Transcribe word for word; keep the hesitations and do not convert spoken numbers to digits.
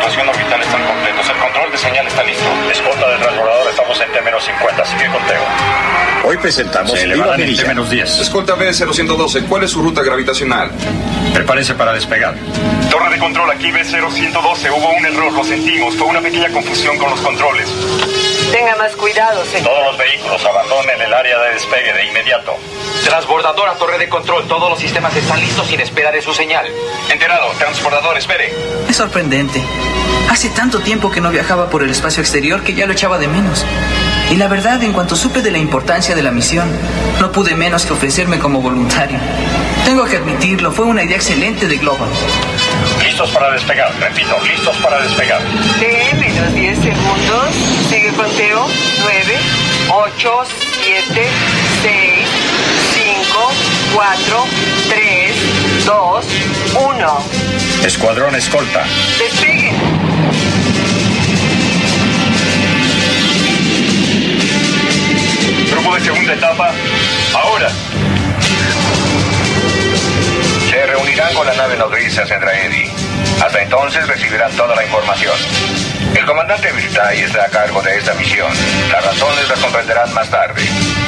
tripulación orbital están completos. El control de señal está listo. Escolta del transbordador, estamos en T menos cincuenta. Sigue conteo. Hoy presentamos Se Viva elevarán en Mirilla. T menos diez. Escolta B cero uno doce, ¿cuál es su ruta gravitacional? Prepárese para despegar. Torre de control, aquí B cero uno doce. Hubo un error, lo sentimos. Fue una pequeña confusión con los controles. Tenga más cuidado, señor. Todos los vehículos abandonen el área de despegue de inmediato. Transbordadora, torre de control. Todos los sistemas están listos sin espera de su señal. Enterado, transbordador, espere. Es sorprendente. Hace tanto tiempo que no viajaba por el espacio exterior que ya lo echaba de menos. Y la verdad, en cuanto supe de la importancia de la misión, no pude menos que ofrecerme como voluntario. Tengo que admitirlo, fue una idea excelente de Global. Listos para despegar, repito, listos para despegar. T menos diez segundos. Sigue conteo. nueve, ocho, siete, seis, cinco, cuatro, tres, dos, uno. Escuadrón escolta. Despeguen. Grupo de segunda etapa, ahora. Se reunirán con la nave nodriza Cendraedi. Hasta entonces recibirán toda la información. El comandante Virtay está a cargo de esta misión. Las razones las comprenderán más tarde.